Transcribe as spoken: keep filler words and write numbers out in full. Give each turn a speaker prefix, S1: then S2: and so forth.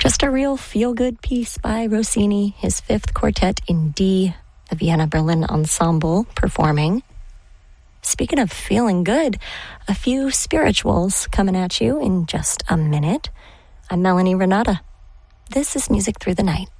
S1: Just a real feel-good piece by Rossini, his fifth quartet in D, the Vienna Berlin Ensemble performing. Speaking of feeling good, a few spirituals coming at you in just a minute. I'm Melanie Renata. This is Music Through the Night.